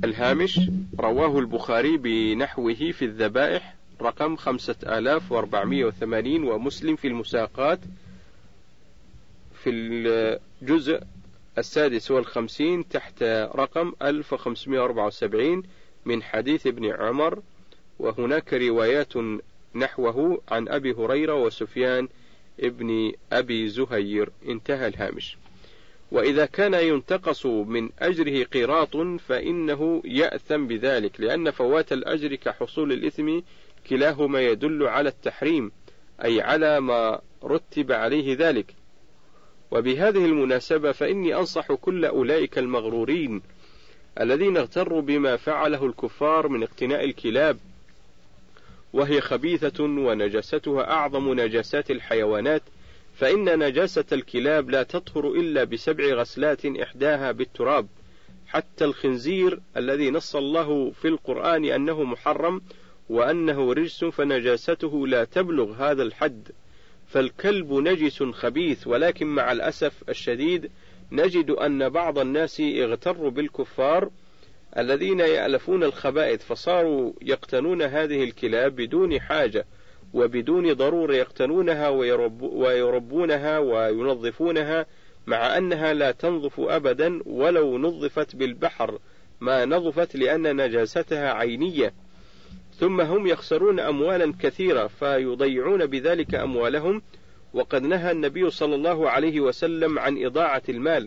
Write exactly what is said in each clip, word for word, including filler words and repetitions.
الهامش: رواه البخاري بنحوه في الذبائح رقم خمسة آلاف وأربعمائة وثمانين، ومسلم في المساقات في الجزء السادس والخمسين تحت رقم ألف وخمسمائة وأربعة وسبعين من حديث ابن عمر، وهناك روايات نحوه عن أبي هريرة وسفيان ابن أبي زهير. انتهى الهامش. وإذا كان ينتقص من أجره قيراط فإنه يأثم بذلك، لأن فوات الأجر كحصول الإثم، كلاهما يدل على التحريم، أي على ما رتب عليه ذلك. وبهذه المناسبة فإني أنصح كل أولئك المغرورين الذين اغتروا بما فعله الكفار من اقتناء الكلاب، وهي خبيثة ونجاستها أعظم نجاسات الحيوانات، فإن نجاسة الكلاب لا تطهر إلا بسبع غسلات إحداها بالتراب، حتى الخنزير الذي نص الله في القرآن أنه محرم وأنه رجس فنجاسته لا تبلغ هذا الحد. فالكلب نجس خبيث، ولكن مع الأسف الشديد نجد أن بعض الناس اغتروا بالكفار الذين يألفون الخبائث، فصاروا يقتنون هذه الكلاب بدون حاجة وبدون ضرورة، يقتنونها ويرب ويربونها وينظفونها، مع أنها لا تنظف أبدا، ولو نظفت بالبحر ما نظفت، لأن نجاستها عينية. ثم هم يخسرون أموالا كثيرة فيضيعون بذلك أموالهم، وقد نهى النبي صلى الله عليه وسلم عن إضاعة المال.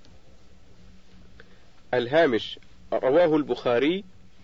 الهامش: رواه البخاري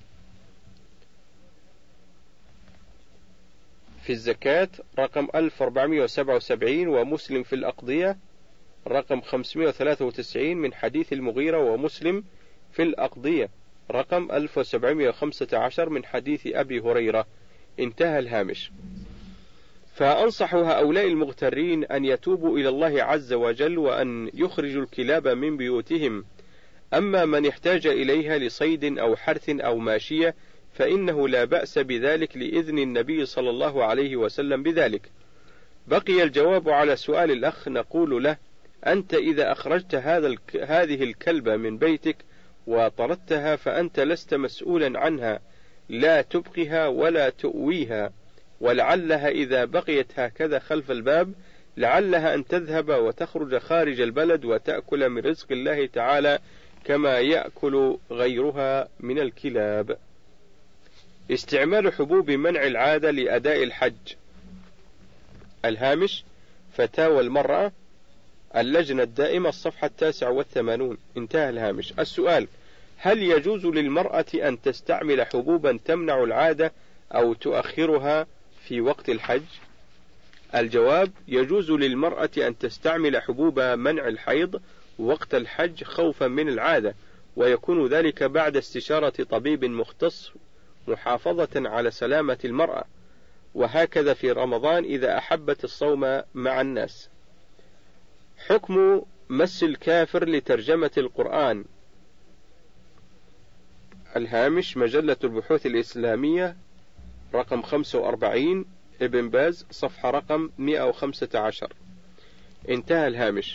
في الزكاة رقم ألف وأربعمائة وسبعة وسبعين، ومسلم في الأقضية رقم خمسمائة وثلاثة وتسعين من حديث المغيرة، ومسلم في الأقضية رقم ألف وسبعمائة وخمسة عشر من حديث أبي هريرة. انتهى الهامش. فأنصح هؤلاء المغترين أن يتوبوا إلى الله عز وجل وأن يخرجوا الكلاب من بيوتهم. أما من احتاج إليها لصيد أو حرث أو ماشية فإنه لا بأس بذلك لإذن النبي صلى الله عليه وسلم بذلك. بقي الجواب على سؤال الأخ، نقول له: أنت إذا أخرجت هذا هذه الكلبة من بيتك وطردتها فأنت لست مسؤولا عنها، لا تبقها ولا تؤويها، ولعلها إذا بقيت هكذا خلف الباب لعلها أن تذهب وتخرج خارج البلد وتأكل من رزق الله تعالى كما يأكل غيرها من الكلاب. استعمال حبوب منع العادة لأداء الحج. الهامش: فتاوى المرأة، اللجنة الدائمة، الصفحة التاسعة والثمانون. انتهى الهامش. السؤال: هل يجوز للمرأة أن تستعمل حبوبا تمنع العادة أو تؤخرها في وقت الحج؟ الجواب: يجوز للمرأة أن تستعمل حبوب منع الحيض وقت الحج خوفا من العادة، ويكون ذلك بعد استشارة طبيب مختص محافظة على سلامة المرأة، وهكذا في رمضان إذا أحبت الصوم مع الناس. حكم مس الكافر لترجمة القرآن. الهامش: مجلة البحوث الإسلامية رقم خمسة وأربعين، ابن باز، صفحة رقم مئة وخمسة عشر. انتهى الهامش.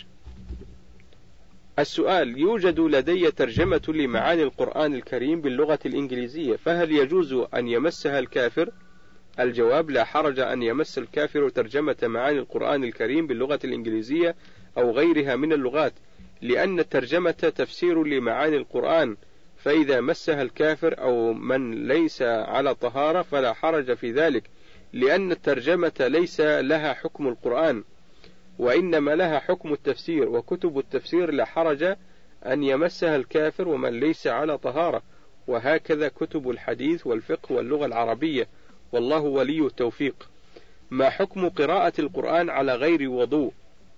السؤال: يوجد لدي ترجمة لمعاني القرآن الكريم باللغة الإنجليزية، فهل يجوز أن يمسها الكافر؟ الجواب: لا حرج أن يمس الكافر ترجمة معاني القرآن الكريم باللغة الإنجليزية أو غيرها من اللغات، لأن الترجمة تفسير لمعاني القرآن، فإذا مسها الكافر أو من ليس على طهارة فلا حرج في ذلك، لأن الترجمة ليس لها حكم القرآن، وإنما لها حكم التفسير، وكتب التفسير لا حرج أن يمسها الكافر ومن ليس على طهارة، وهكذا كتب الحديث والفقه واللغة العربية، والله ولي التوفيق. ما حكم قراءة القرآن على غير وضوء؟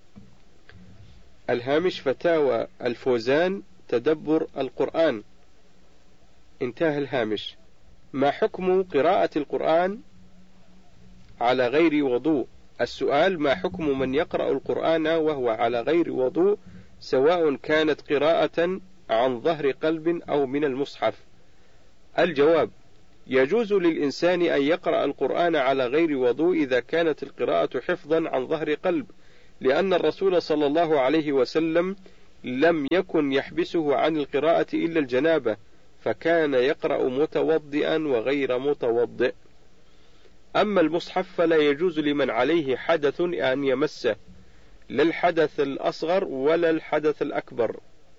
الهامش: فتاوى الفوزان، تدبر القرآن. انتهى الهامش. ما حكم قراءة القرآن على غير وضوء؟ السؤال: ما حكم من يقرأ القرآن وهو على غير وضوء، سواء كانت قراءة عن ظهر قلب أو من المصحف؟ الجواب: يجوز للإنسان أن يقرأ القرآن على غير وضوء إذا كانت القراءة حفظا عن ظهر قلب، لأن الرسول صلى الله عليه وسلم لم يكن يحبسه عن القراءة إلا الجنابة، فكان يقرأ متوضئا وغير متوضئ. أما المصحف فلا يجوز لمن عليه حدث أن يمسه، لا الحدث الأصغر ولا الحدث الأكبر.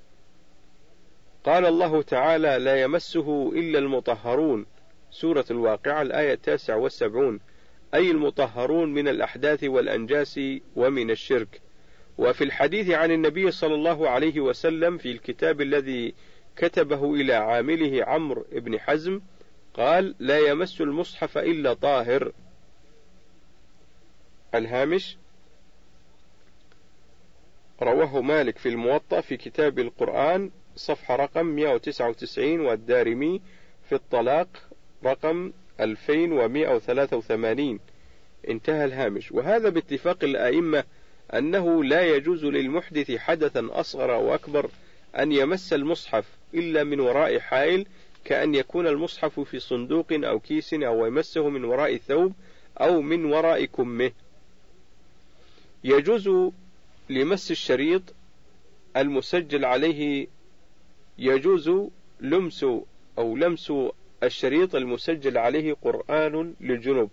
قال الله تعالى: لا يمسه إلا المطهرون، سورة الواقعة الآية التاسعة والسبعون، أي المطهرون من الأحداث والأنجاس ومن الشرك. وفي الحديث عن النبي صلى الله عليه وسلم في الكتاب الذي كتبه إلى عامله عمرو بن حزم قال: لا يمس المصحف إلا طاهر. الهامش: رواه مالك في الموطأ في كتاب القرآن صفحة رقم مئة وتسعة وتسعين، والدارمي في الطلاق رقم ألفين ومئة وثلاثة وثمانين. انتهى الهامش. وهذا باتفاق الأئمة أنه لا يجوز للمحدث حدثا أصغر أو أكبر أن يمس المصحف إلا من وراء حائل، كأن يكون المصحف في صندوق أو كيس، أو يمسه من وراء ثوب أو من وراء كمه. يجوز لمس الشريط المسجل عليه يجوز لمس أو لمس الشريط المسجل عليه قرآن للجنوب.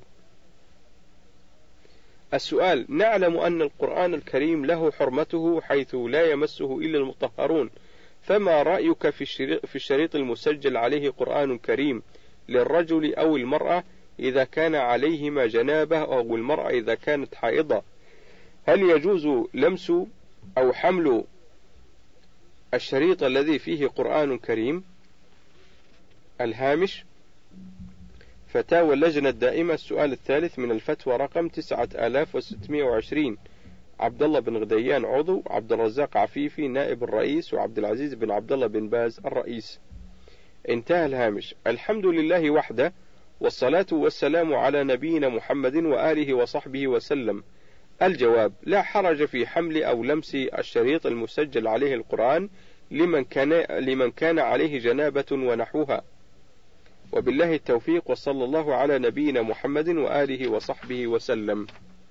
السؤال: نعلم أن القرآن الكريم له حرمته حيث لا يمسه إلا المطهرون، فما رأيك في الشريط المسجل عليه قرآن كريم للرجل أو المرأة إذا كان عليهما جنابة، أو المرأة إذا كانت حائضة؟ هل يجوز لمس أو حمل الشريط الذي فيه قرآن كريم؟ الهامش: فتاوى اللجنة الدائمة، السؤال الثالث من الفتوى رقم تسعة آلاف وستمئة وعشرين، عبد الله بن غديان عضو، عبد الرزاق عفيفي نائب الرئيس، وعبد العزيز بن عبد الله بن باز الرئيس. انتهى الهامش. الحمد لله وحده، والصلاة والسلام على نبينا محمد وآله وصحبه وسلم. الجواب: لا حرج في حمل أو لمس الشريط المسجل عليه القرآن لمن كان, لمن كان عليه جنابة ونحوها. وبالله التوفيق، وصلى الله على نبينا محمد وآله وصحبه وسلم.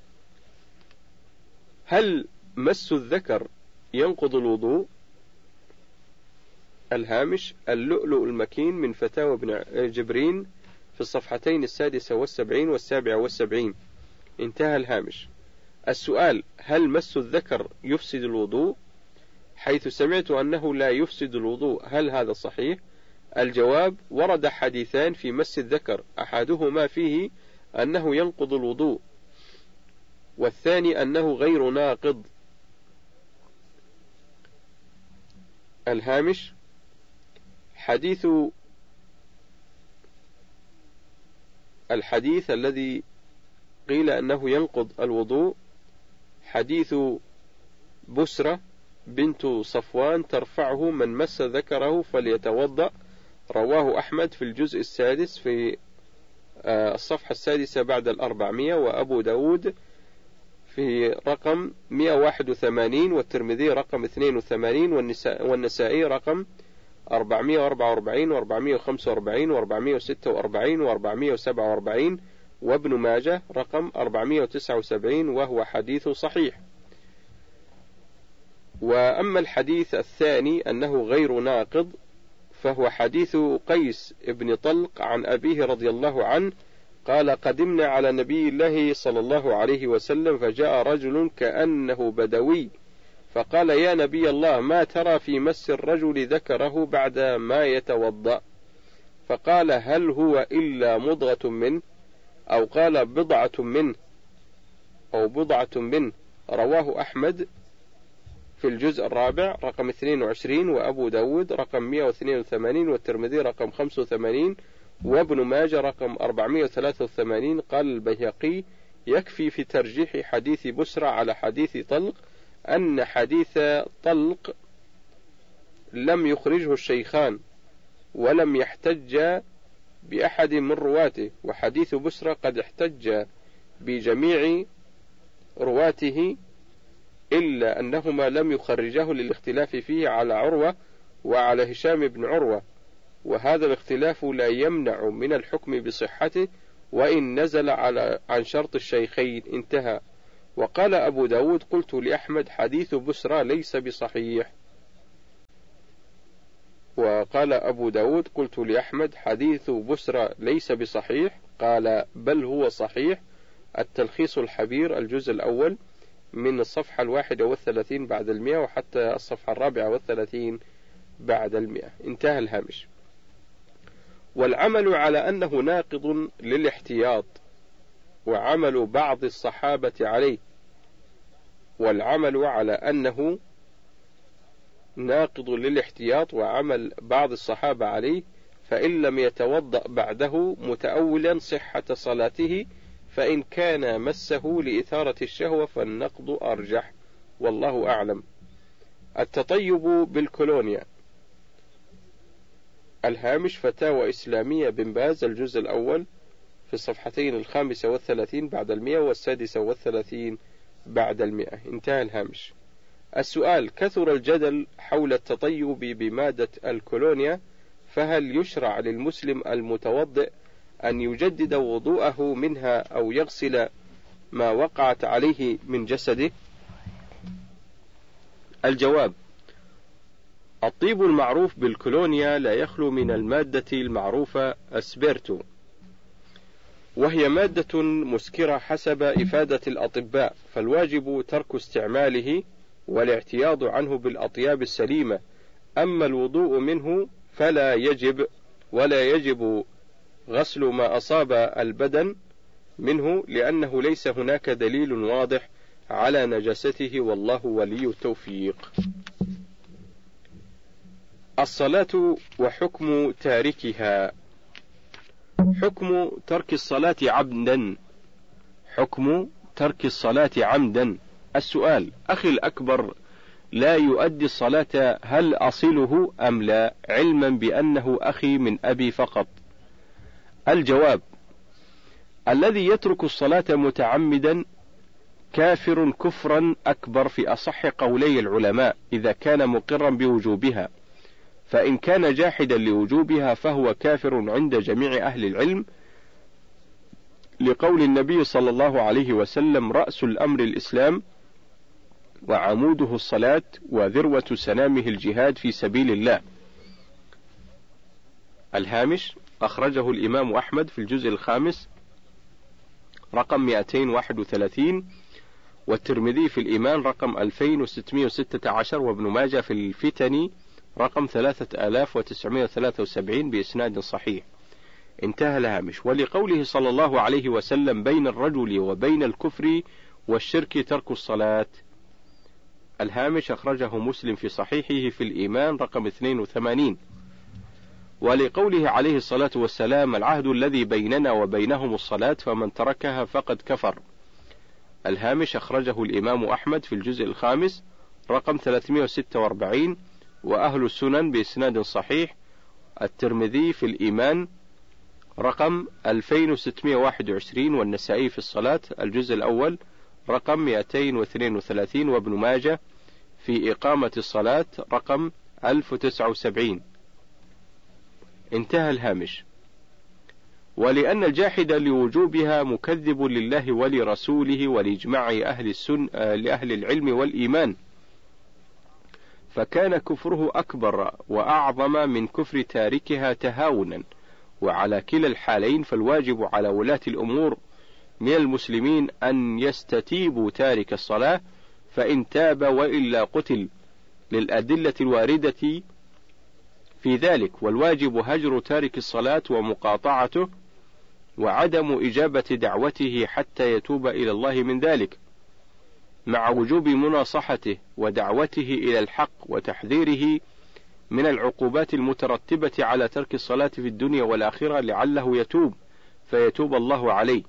هل مس الذكر ينقض الوضوء؟ الهامش: اللؤلؤ المكين من فتاوى ابن جبرين في الصفحتين السادسة والسبعين والسابعة والسبعين. انتهى الهامش. السؤال: هل مس الذكر يفسد الوضوء؟ حيث سمعت أنه لا يفسد الوضوء، هل هذا صحيح؟ الجواب: ورد حديثان في مس الذكر، أحدهما فيه أنه ينقض الوضوء، والثاني أنه غير ناقض. الهامش: حديث الحديث الذي قيل أنه ينقض الوضوء حديث بسرة بنت صفوان ترفعه: من مس ذكره فليتوضأ، رواه أحمد في الجزء السادس في الصفحة السادسة بعد الأربعمائة، وأبو داود في رقم مئة وواحد وثمانين، والترمذي رقم اثنين وثمانين، والنسائي رقم أربعمائة وأربعة وأربعين وأربعمائة وخمسة وأربعين وأربعمائة وستة وأربعين وأربعمائة وسبعة وأربعين، وابن ماجه رقم أربعمائة وتسعة وسبعين، وهو حديث صحيح. وأما الحديث الثاني أنه غير ناقض فهو حديث قيس ابن طلق عن أبيه رضي الله عنه قال: قدمنا على نبي الله صلى الله عليه وسلم، فجاء رجل كأنه بدوي، فقال: يا نبي الله، ما ترى في مس الرجل ذكره بعد ما يتوضأ؟ فقال: هل هو إلا مضغة منه، أو قال بضعة منه أو بضعة منه. رواه أحمد في الجزء الرابع رقم اثنين وعشرين، وأبو داود رقم مئة واثنين وثمانين، والترمذي رقم خمسة وثمانين، وابن ماجه رقم أربعمائة وثلاثة وثمانين. قال البيهقي: يكفي في ترجيح حديث بسرى على حديث طلق أن حديث طلق لم يخرجه الشيخان ولم يحتج بأحد من رواته، وحديث بسرى قد احتج بجميع رواته، إلا أنهما لم يخرجاه للاختلاف فيه على عروة وعلى هشام بن عروة، وهذا الاختلاف لا يمنع من الحكم بصحته وإن نزل على عن شرط الشيخين. انتهى. وقال أبو داود: قلت لأحمد: حديث بسرى ليس بصحيح. وقال أبو داود: قلت لأحمد: حديث بسرى ليس بصحيح، قال: بل هو صحيح. التلخيص الحبير الجزء الأول من الصفحة الواحدة والثلاثين بعد المئة وحتى الصفحة الرابعة والثلاثين بعد المئة. انتهى الهامش. والعمل على أنه ناقض للاحتياط وعمل بعض الصحابة عليه، والعمل على أنه ناقض للاحتياط وعمل بعض الصحابة عليه، فإن لم يتوضأ بعده متأولا صحة صلاته، فإن كان مسه لإثارة الشهوة فالنقض أرجح، والله أعلم. التطيب بالكولونيا. الهامش: فتاوى إسلامية بن باز الجزء الأول في الصفحتين الخامسة والثلاثين بعد المئة والسادسة والثلاثين بعد المئة. انتهى الهامش. السؤال: كثر الجدل حول التطيب بمادة الكولونيا، فهل يشرع للمسلم المتوضئ أن يجدد وضوءه منها أو يغسل ما وقعت عليه من جسده؟ الجواب: الطيب المعروف بالكولونيا لا يخلو من المادة المعروفة أسبرتو، وهي مادة مسكرة حسب إفادة الأطباء، فالواجب ترك استعماله والاعتياض عنه بالأطياب السليمة. أما الوضوء منه فلا يجب، ولا يجب غسل ما أصاب البدن منه، لأنه ليس هناك دليل واضح على نجاسته، والله ولي التوفيق. الصلاة وحكم تاركها. حكم ترك الصلاة عمدا. حكم ترك الصلاة عمدا. السؤال: أخي الأكبر لا يؤدي الصلاة، هل أصله أم لا، علما بأنه أخي من أبي فقط؟ الجواب: الذي يترك الصلاة متعمدا كافر كفرا أكبر في أصح قولي العلماء إذا كان مقرا بوجوبها، فإن كان جاحدا لوجوبها فهو كافر عند جميع أهل العلم، لقول النبي صلى الله عليه وسلم: رأس الأمر الإسلام وعموده الصلاة وذروة سنامه الجهاد في سبيل الله. الهامش: أخرجه الإمام أحمد في الجزء الخامس رقم مئتين وواحد وثلاثين، والترمذي في الإيمان رقم ألفين وستمئة وستة عشر، وابن ماجه في الفتن رقم ثلاثة آلاف وتسعمئة وثلاثة وسبعين بإسناد صحيح. انتهى الهامش. ولقوله صلى الله عليه وسلم: بين الرجل وبين الكفر والشرك ترك الصلاة. الهامش: أخرجه مسلم في صحيحه في الإيمان رقم اثنين وثمانين. ولقوله عليه الصلاة والسلام: العهد الذي بيننا وبينهم الصلاة، فمن تركها فقد كفر. الهامش: أخرجه الإمام أحمد في الجزء الخامس رقم ثلاثمئة وستة وأربعين، وأهل السنن بإسناد صحيح. الترمذي في الإيمان رقم ألفين وستمئة وواحد وعشرين، والنسائي في الصلاة الجزء الأول رقم مئتين واثنين وثلاثين، وابن ماجه في إقامة الصلاة رقم ألف وتسعة وسبعين. انتهى الهامش. ولأن الجاحد لوجوبها مكذب لله ولرسوله ولإجماع أهل السن لأهل العلم والإيمان، فكان كفره أكبر وأعظم من كفر تاركها تهاونا. وعلى كلا الحالين فالواجب على ولاة الأمور من المسلمين أن يستتيبوا تارك الصلاة، فإن تاب وإلا قتل، للأدلة الواردة في ذلك. والواجب هجر تارك الصلاة ومقاطعته وعدم إجابة دعوته حتى يتوب إلى الله من ذلك، مع وجوب مناصحته ودعوته إلى الحق وتحذيره من العقوبات المترتبة على ترك الصلاة في الدنيا والآخرة، لعله يتوب فيتوب الله عليه.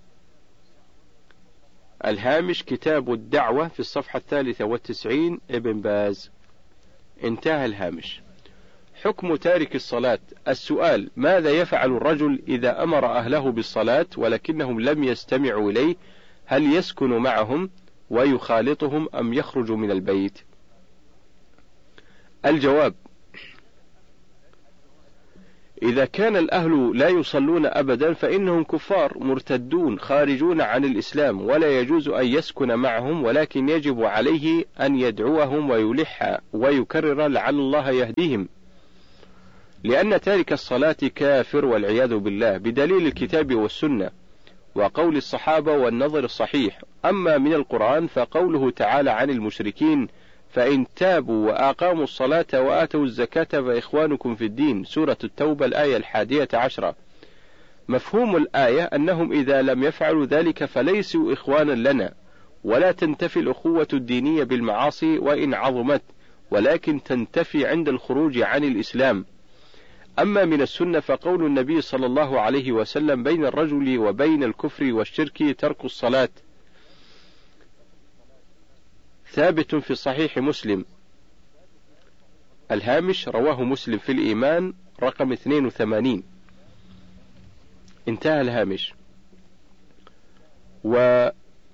الهامش: كتاب الدعوة في الصفحة الثالثة والتسعين، ابن باز. انتهى الهامش. حكم تارك الصلاة. السؤال: ماذا يفعل الرجل إذا أمر أهله بالصلاة ولكنهم لم يستمعوا إليه؟ هل يسكن معهم ويخالطهم أم يخرج من البيت؟ الجواب: إذا كان الأهل لا يصلون أبدا فإنهم كفار مرتدون خارجون عن الإسلام، ولا يجوز أن يسكن معهم، ولكن يجب عليه أن يدعوهم ويلح ويكرر لعل الله يهديهم. لأن تارك الصلاة كافر والعياذ بالله بدليل الكتاب والسنة وقول الصحابة والنظر الصحيح. أما من القرآن فقوله تعالى عن المشركين فإن تابوا وأقاموا الصلاة وآتوا الزكاة فإخوانكم في الدين، سورة التوبة الآية الحادية عشرة. مفهوم الآية أنهم إذا لم يفعلوا ذلك فليسوا إخوانا لنا، ولا تنتفي الأخوة الدينية بالمعاصي وإن عظمت، ولكن تنتفي عند الخروج عن الإسلام. أما من السنة فقول النبي صلى الله عليه وسلم بين الرجل وبين الكفر والشرك ترك الصلاة، ثابت في صحيح مسلم. الهامش رواه مسلم في الإيمان رقم اثنين وثمانين، انتهى الهامش. وقوله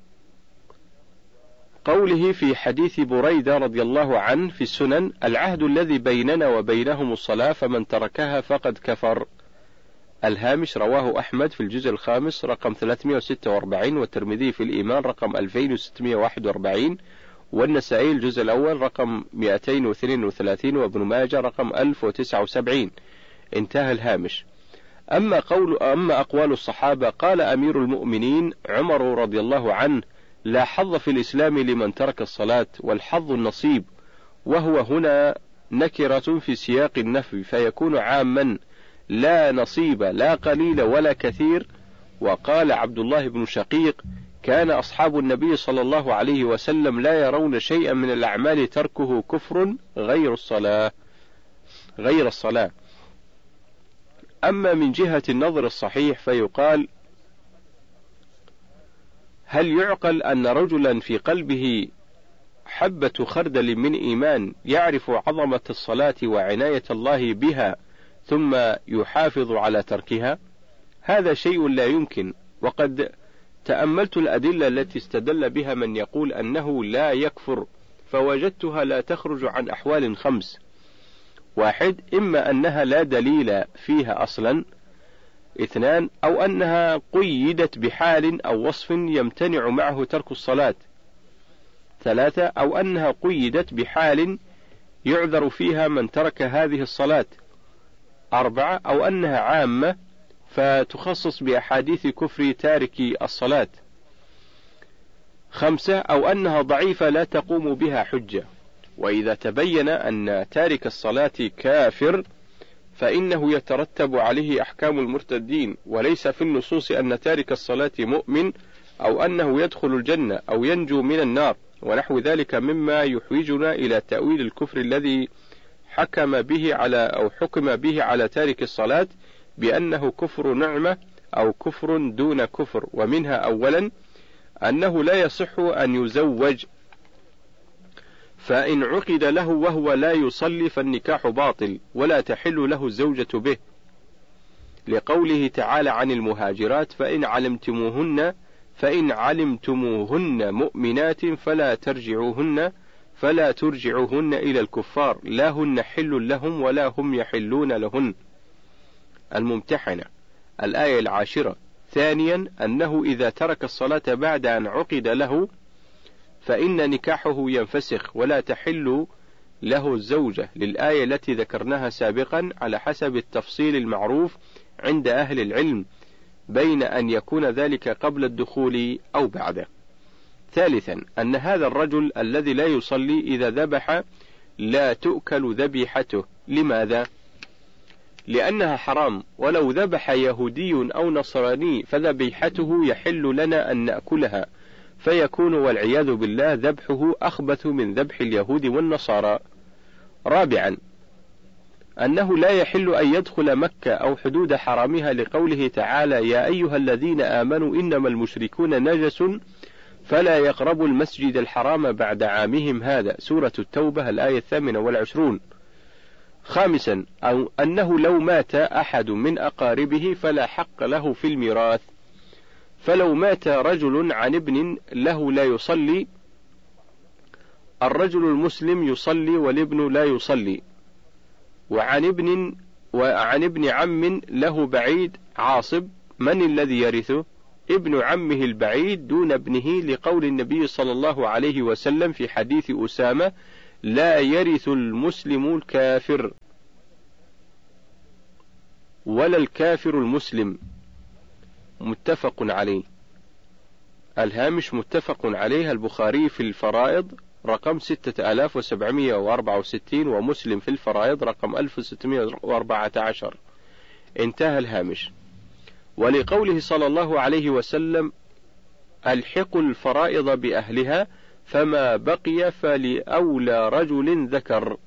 في حديث بريدة رضي الله عنه في السنن العهد الذي بيننا وبينهم الصلاة فمن تركها فقد كفر. الهامش رواه أحمد في الجزء الخامس رقم ثلاثمائة وستة وأربعين، والترمذي في الإيمان رقم ألفين وستمائة وواحد وأربعين، والنسائي الجزء الأول رقم مئتين واثنين وثلاثين، وابن ماجه رقم ألف وتسعة وسبعين، انتهى الهامش. أما قول أما أقوال الصحابة قال أمير المؤمنين عمر رضي الله عنه لا حظ في الإسلام لمن ترك الصلاة، والحظ النصيب، وهو هنا نكرة في سياق النفي فيكون عاما لا نصيب لا قليل ولا كثير. وقال عبد الله بن شقيق كان أصحاب النبي صلى الله عليه وسلم لا يرون شيئا من الأعمال تركه كفر غير الصلاة غير الصلاة. أما من جهة النظر الصحيح فيقال هل يعقل أن رجلا في قلبه حبة خردل من إيمان يعرف عظمة الصلاة وعناية الله بها ثم يحافظ على تركها؟ هذا شيء لا يمكن. وقد تأملت الأدلة التي استدل بها من يقول أنه لا يكفر فوجدتها لا تخرج عن أحوال خمس: واحد، إما أنها لا دليل فيها أصلا، اثنان، أو أنها قيدت بحال أو وصف يمتنع معه ترك الصلاة، ثلاثة، أو أنها قيدت بحال يعذر فيها من ترك هذه الصلاة، أربعة، أو أنها عامة فتخصص بأحاديث كفر تارك الصلاة، خمسة، أو أنها ضعيفة لا تقوم بها حجة. وإذا تبين أن تارك الصلاة كافر فإنه يترتب عليه أحكام المرتدين، وليس في النصوص أن تارك الصلاة مؤمن أو أنه يدخل الجنة أو ينجو من النار ونحو ذلك مما يحوجنا إلى تأويل الكفر الذي حكم به على أو حكم به على تارك الصلاة بأنه كفر نعمة أو كفر دون كفر. ومنها أولا أنه لا يصح أن يزوج، فإن عقد له وهو لا يصلي فالنكاح باطل ولا تحل له الزوجة به، لقوله تعالى عن المهاجرات فإن علمتموهن فإن علمتموهن مؤمنات فلا ترجعوهن فلا ترجعوهن إلى الكفار لا هن حل لهم ولا هم يحلون لهن. الممتحنة الآية العاشرة. ثانيا أنه إذا ترك الصلاة بعد أن عقد له فإن نكاحه ينفسخ ولا تحل له الزوجة، للآية التي ذكرناها سابقا على حسب التفصيل المعروف عند أهل العلم بين أن يكون ذلك قبل الدخول أو بعده. ثالثا أن هذا الرجل الذي لا يصلي إذا ذبح لا تؤكل ذبيحته. لماذا؟ لأنها حرام، ولو ذبح يهودي أو نصراني فذبيحته يحل لنا أن نأكلها، فيكون والعياذ بالله ذبحه أخبث من ذبح اليهود والنصارى. رابعا أنه لا يحل أن يدخل مكة أو حدود حرامها لقوله تعالى يا أيها الذين آمنوا إنما المشركون نجس فلا يقربوا المسجد الحرام بعد عامهم هذا، سورة التوبة الآية الثامنة والعشرون. خامسا أو أنه لو مات أحد من أقاربه فلا حق له في الميراث، فلو مات رجل عن ابن له لا يصلي، الرجل المسلم يصلي والابن لا يصلي، وعن ابن وعن ابن عم له بعيد عاصب، من الذي يرثه؟ ابن عمه البعيد دون ابنه، لقول النبي صلى الله عليه وسلم في حديث أسامة لا يرث المسلم الكافر. ولا الكافر المسلم. متفق عليه. الهامش متفق عليه البخاري في الفرائض رقم ستة آلاف وسبعمائة وأربعة وستين ومسلم في الفرائض رقم ألف وستمائة وأربعة عشر. انتهى الهامش. ولقوله صلى الله عليه وسلم: ألحقوا الفرائض بأهلها فما بقي فلأولى رجل ذكر.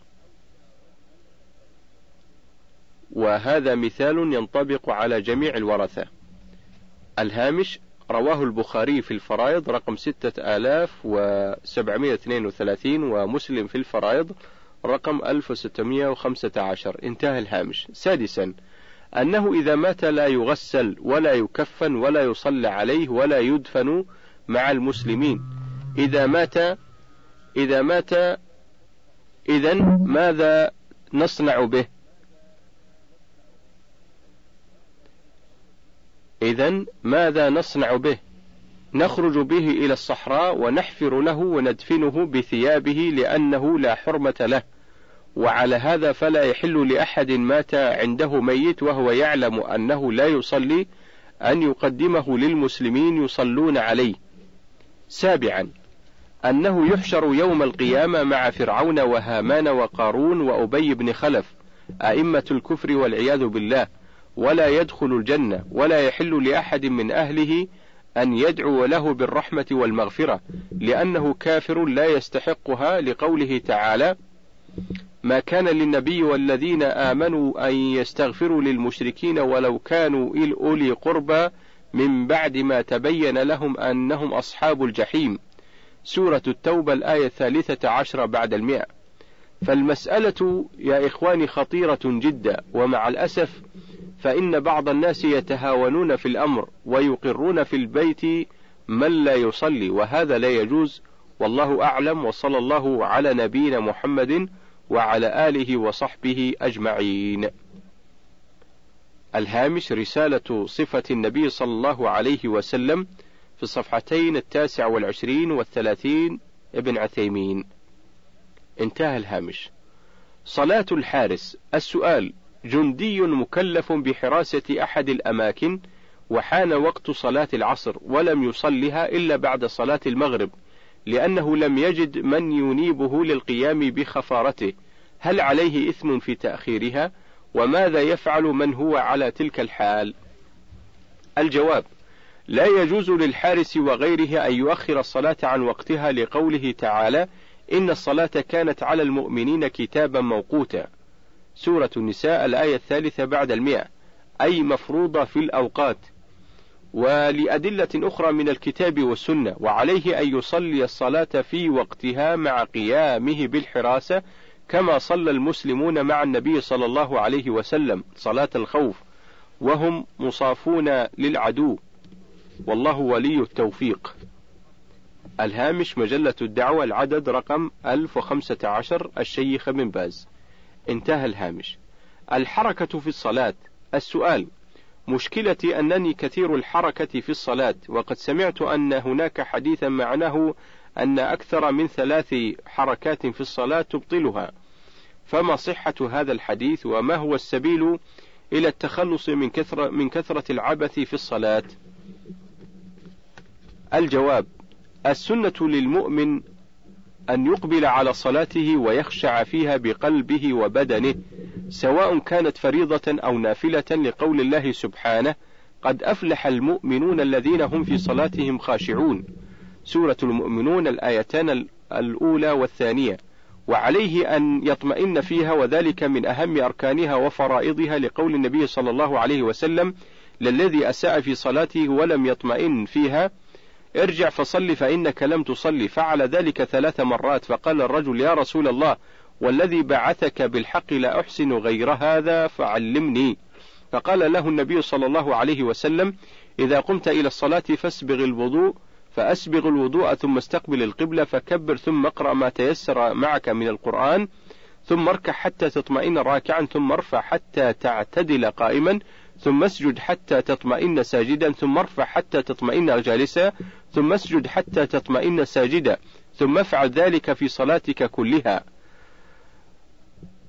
وهذا مثال ينطبق على جميع الورثة. الهامش: رواه البخاري في الفرائض رقم ستة آلاف وسبعمائة واثنين وثلاثين ومسلم في الفرائض رقم ألف وستمائة وخمسة عشر. انتهى الهامش. سادسا: أنه إذا مات لا يغسل ولا يكفن ولا يصلى عليه ولا يدفن مع المسلمين. إذا مات إذا مات إذن ماذا نصنع به؟ إذن ماذا نصنع به؟ نخرج به إلى الصحراء ونحفر له وندفنه بثيابه لأنه لا حرمة له. وعلى هذا فلا يحل لأحد مات عنده ميت وهو يعلم أنه لا يصلي أن يقدمه للمسلمين يصلون عليه. سابعا: أنه يحشر يوم القيامة مع فرعون وهامان وقارون وأبي بن خلف أئمة الكفر والعياذ بالله، ولا يدخل الجنة، ولا يحل لأحد من أهله أن يدعو له بالرحمة والمغفرة لأنه كافر لا يستحقها، لقوله تعالى: ما كان للنبي والذين آمنوا أن يستغفروا للمشركين ولو كانوا أولي قربى من بعد ما تبين لهم أنهم أصحاب الجحيم. سورة التوبة الآية الثالثة عشرة بعد المئة. فالمسألة يا إخواني خطيرة جدا، ومع الأسف فإن بعض الناس يتهاونون في الأمر ويقرون في البيت من لا يصلي، وهذا لا يجوز. والله أعلم، وصلى الله على نبينا محمد وعلى آله وصحبه أجمعين. الهامش: رسالة صفة النبي صلى الله عليه وسلم في الصفحتين التاسع والعشرين والثلاثين ابن عثيمين. انتهى الهامش. صلاة الحارس. السؤال: جندي مكلف بحراسة أحد الأماكن وحان وقت صلاة العصر ولم يصلها إلا بعد صلاة المغرب لأنه لم يجد من ينيبه للقيام بخفارته، هل عليه إثم في تأخيرها؟ وماذا يفعل من هو على تلك الحال؟ الجواب: لا يجوز للحارس وغيره أن يؤخر الصلاة عن وقتها، لقوله تعالى: إن الصلاة كانت على المؤمنين كتابا موقوتا. سورة النساء الآية الثالثة بعد المئة، أي مفروضة في الأوقات. ولأدلة أخرى من الكتاب والسنة. وعليه أن يصلي الصلاة في وقتها مع قيامه بالحراسة، كما صلى المسلمون مع النبي صلى الله عليه وسلم صلاة الخوف وهم مصافون للعدو، والله ولي التوفيق. الهامش: مجلة الدعوة العدد رقم ألف وخمسة عشر، الشيخ بن باز. انتهى الهامش. الحركة في الصلاة. السؤال: مشكلتي أنني كثير الحركة في الصلاة، وقد سمعت أن هناك حديثا معناه أن أكثر من ثلاث حركات في الصلاة تبطلها، فما صحة هذا الحديث؟ وما هو السبيل إلى التخلص من كثرة, من كثرة العبث في الصلاة؟ الجواب: السنة للمؤمن أن يقبل على صلاته ويخشع فيها بقلبه وبدنه، سواء كانت فريضة أو نافلة، لقول الله سبحانه: قد أفلح المؤمنون الذين هم في صلاتهم خاشعون. سورة المؤمنون الآيتان الأولى والثانية. وعليه أن يطمئن فيها، وذلك من أهم أركانها وفرائضها، لقول النبي صلى الله عليه وسلم: للذي أساء في صلاته ولم يطمئن فيها ارجع فصل فإنك لم تصلي. فعل ذلك ثلاث مرات، فقال الرجل: يا رسول الله، والذي بعثك بالحق لا أحسن غير هذا فعلمني. فقال له النبي صلى الله عليه وسلم: إذا قمت إلى الصلاة فاسبغ الوضوء فأسبغ الوضوء ثم استقبل القبلة فكبر ثم اقرأ ما تيسر معك من القرآن ثم اركع حتى تطمئن راكعا ثم ارفع حتى تعتدل قائما ثم اسجد حتى تطمئن ساجدا ثم ارفع حتى تطمئن جالسا ثم اسجد حتى تطمئن ساجدا ثم افعل ذلك في صلاتك كلها.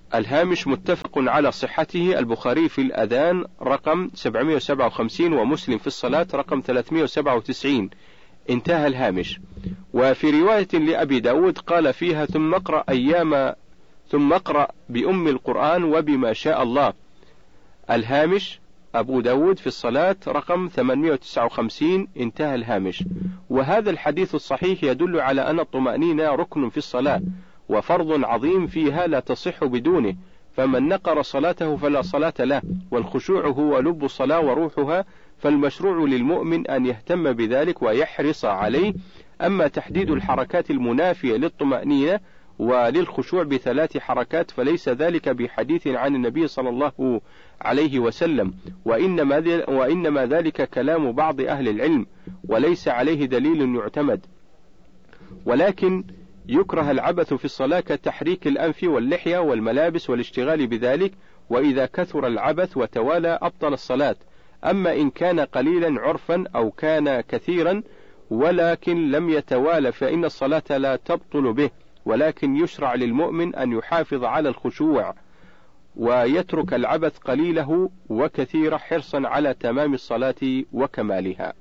الهامش متفق على صحته، البخاري في الأذان رقم سبعمائة وسبعة وخمسين ومسلم في الصلاة رقم ثلاثمائة وسبعة وتسعين. انتهى الهامش. وفي رواية لأبي داود قال فيها ثم اقرأ أيام ثم اقرأ بأم القرآن وبما شاء الله. الهامش أبو داود في الصلاة رقم ثمانمائة وتسعة وخمسين. انتهى الهامش. وهذا الحديث الصحيح يدل على أن الطمأنينة ركن في الصلاة وفرض عظيم فيها لا تصح بدونه، فمن نقر صلاته فلا صلاة له، والخشوع هو لب الصلاة وروحها، فالمشروع للمؤمن أن يهتم بذلك ويحرص عليه. أما تحديد الحركات المنافية للطمأنينة وللخشوع بثلاث حركات فليس ذلك بحديث عن النبي صلى الله عليه وسلم، وإنما, وإنما ذلك كلام بعض أهل العلم وليس عليه دليل يعتمد. ولكن يكره العبث في الصلاة كتحريك الأنف واللحية والملابس والاشتغال بذلك، وإذا كثر العبث وتوالى أبطل الصلاة. أما إن كان قليلا عرفا أو كان كثيرا ولكن لم يتوالى فإن الصلاة لا تبطل به، ولكن يشرع للمؤمن أن يحافظ على الخشوع ويترك العبث قليله وكثيره حرصا على تمام الصلاة وكمالها.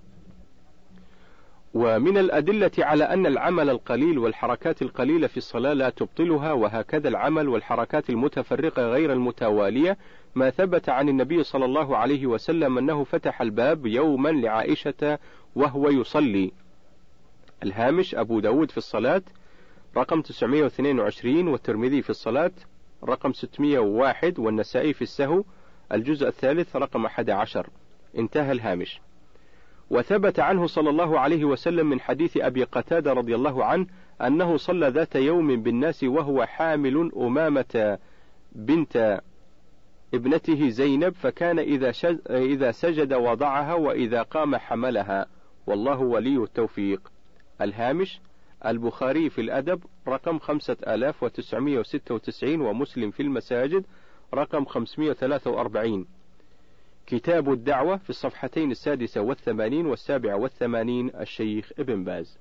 ومن الأدلة على أن العمل القليل والحركات القليلة في الصلاة لا تبطلها، وهكذا العمل والحركات المتفرقة غير المتوالية، ما ثبت عن النبي صلى الله عليه وسلم أنه فتح الباب يوما لعائشة وهو يصلي. الهامش أبو داود في الصلاة رقم تسعمائة واثنين وعشرين، والترمذي في الصلاة رقم ستمائة وواحد، والنسائي في السهو الجزء الثالث رقم أحد عشر. انتهى الهامش. وثبت عنه صلى الله عليه وسلم من حديث أبي قتادة رضي الله عنه أنه صلى ذات يوم بالناس وهو حامل أمامة بنت ابنته زينب، فكان إذا, إذا سجد وضعها وإذا قام حملها، والله ولي التوفيق. الهامش البخاري في الأدب رقم خمسة آلاف وتسعمائة وستة وتسعين، ومسلم في المساجد رقم خمسمائة وثلاثة وأربعين. كتاب الدعوة في الصفحتين السادسة والثمانين والسابعة والثمانين، الشيخ ابن باز.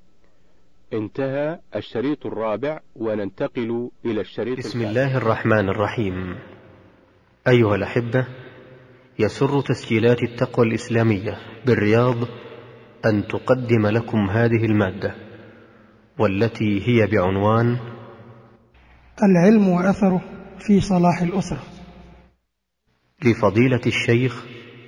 انتهى الشريط الرابع، وننتقل إلى الشريط بسم الثالث. الله الرحمن الرحيم. أيها الأحبة، يسر تسجيلات التقوى الإسلامية بالرياض أن تقدم لكم هذه المادة، والتي هي بعنوان العلم وأثره في صلاح الأسرة، لفضيلة الشيخ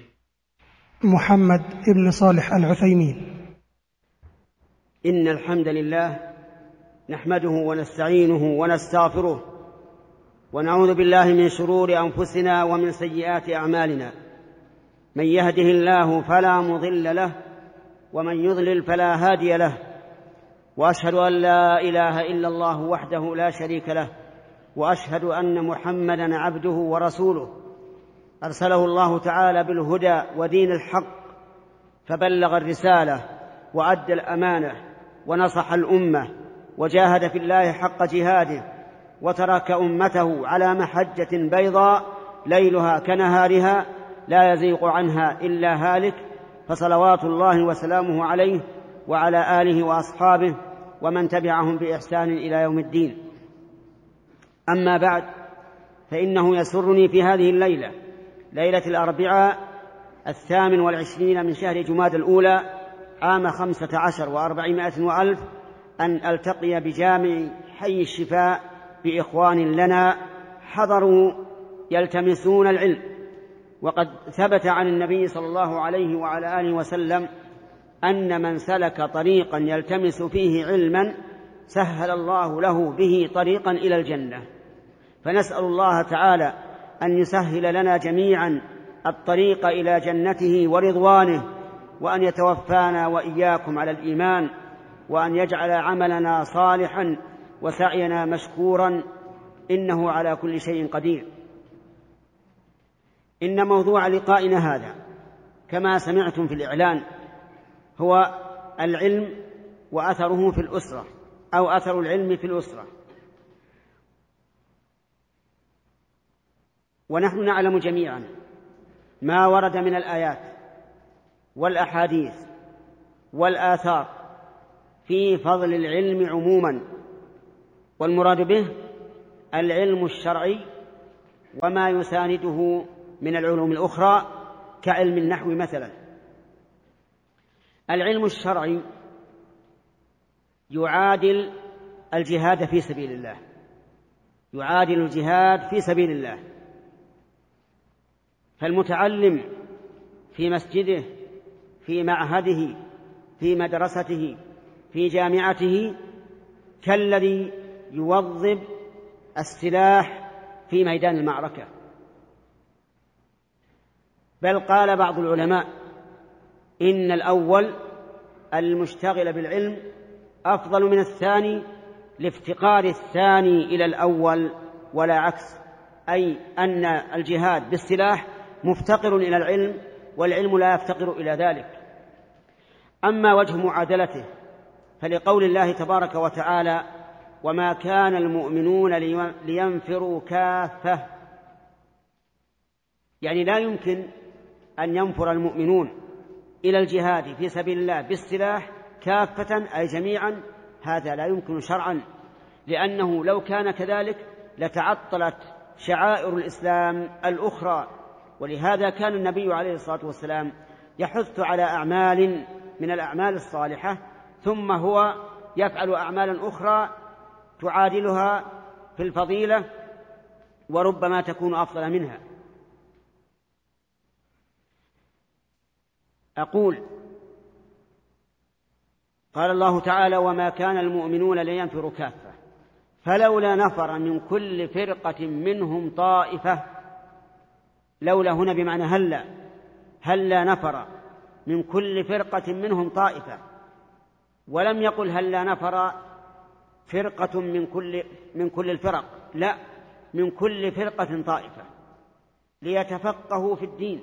محمد ابن صالح العثيمين. إن الحمد لله نحمده ونستعينه ونستغفره، ونعوذ بالله من شرور أنفسنا ومن سيئات أعمالنا. من يهده الله فلا مضل له، ومن يضلل فلا هادي له، وأشهد أن لا إله إلا الله وحده لا شريك له، وأشهد أن محمدا عبده ورسوله، أرسله الله تعالى بالهدى ودين الحق، فبلغ الرسالة وأدى الأمانة ونصح الأمة، وجاهد في الله حق جهاده، وترك أمته على محجة بيضاء ليلها كنهارها لا يزيغ عنها إلا هالك، فصلوات الله وسلامه عليه وعلى آله وأصحابه ومن تبعهم بإحسان إلى يوم الدين. أما بعد، فإنه يسرني في هذه الليلة، ليلة الأربعاء الثامن والعشرين من شهر جماد الأولى عام خمسة عشر وأربعمائة وألف، أن ألتقي بجامع حي الشفاء بإخوان لنا حضروا يلتمسون العلم. وقد ثبت عن النبي صلى الله عليه وعلى آله وسلم أن من سلك طريقا يلتمس فيه علما سهل الله له به طريقا إلى الجنة، فنسأل الله تعالى أن يسهل لنا جميعا الطريق إلى جنته ورضوانه، وأن يتوفانا وإياكم على الإيمان، وأن يجعل عملنا صالحا وسعينا مشكورا، إنه على كل شيء قدير. إن موضوع لقائنا هذا كما سمعتم في الإعلان هو العلم وأثره في الأسرة، أو أثر العلم في الأسرة. ونحن نعلم جميعا ما ورد من الآيات والأحاديث والآثار في فضل العلم عموما، والمراد به العلم الشرعي وما يسانده من العلوم الأخرى كعلم النحو مثلا. العلم الشرعي يعادل الجهاد في سبيل الله، يعادل الجهاد في سبيل الله. فالمتعلم في مسجده، في معهده، في مدرسته، في جامعته، كالذي يوظب السلاح في ميدان المعركة. بل قال بعض العلماء إن الأول المشتغل بالعلم أفضل من الثاني لافتقار الثاني إلى الأول ولا عكس، أي أن الجهاد بالسلاح مفتقر إلى العلم والعلم لا يفتقر إلى ذلك. أما وجه معادلته فلقول الله تبارك وتعالى: وما كان المؤمنون لينفروا كافة، يعني لا يمكن أن ينفر المؤمنون إلى الجهاد في سبيل الله بالسلاح كافة أي جميعا، هذا لا يمكن شرعا، لأنه لو كان كذلك لتعطلت شعائر الإسلام الأخرى. ولهذا كان النبي عليه الصلاة والسلام يحث على أعمال من الأعمال الصالحة، ثم هو يفعل أعمالا أخرى تعادلها في الفضيلة وربما تكون أفضل منها. أقول: قال الله تعالى: وما كان المؤمنون لينفروا كافة فلولا نفر من كل فرقة منهم طائفة. لولا هنا بمعنى هلا، هلا نفر من كل فرقة منهم طائفة، ولم يقل هلا نفر فرقة من كل من كل الفرق، لا، من كل فرقة طائفة ليتفقهوا في الدين.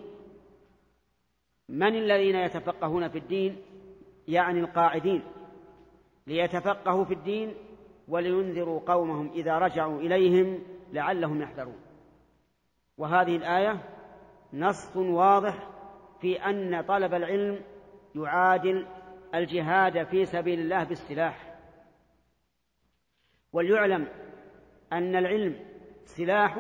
من الذين يتفقهون في الدين؟ يعني القاعدين، ليتفقهوا في الدين ولينذروا قومهم إذا رجعوا إليهم لعلهم يحذرون. وهذه الآية نص واضح في أن طلب العلم يعادل الجهاد في سبيل الله بالسلاح. وليعلم أن العلم سلاح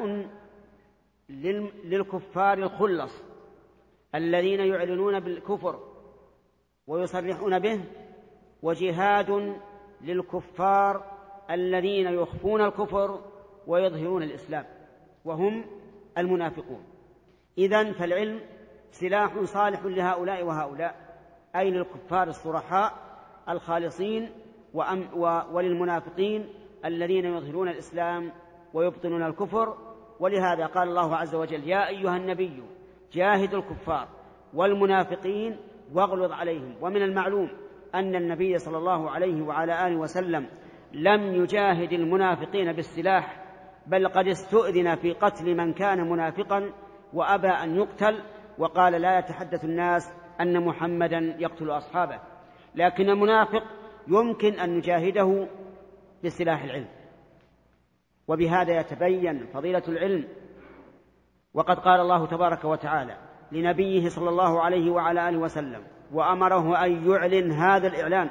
للكفار الخلص الذين يعلنون بالكفر ويصرحون به، وجهاد للكفار الذين يخفون الكفر ويظهرون الإسلام وهم المنافقون. إذن فالعلم سلاح صالح لهؤلاء وهؤلاء، أي للكفار الصرحاء الخالصين وللمنافقين الذين يظهرون الإسلام ويبطنون الكفر. ولهذا قال الله عز وجل: يا أيها النبي جاهد الكفار والمنافقين واغلظ عليهم. ومن المعلوم أن النبي صلى الله عليه وعلى آله وسلم لم يجاهد المنافقين بالسلاح، بل قد استؤذن في قتل من كان منافقا وأبى أن يقتل، وقال: لا يتحدث الناس أن محمدا يقتل أصحابه. لكن المنافق يمكن أن نجاهده بسلاح العلم، وبهذا يتبين فضيلة العلم. وقد قال الله تبارك وتعالى لنبيه صلى الله عليه وعلى آله وسلم وأمره أن يعلن هذا الإعلان: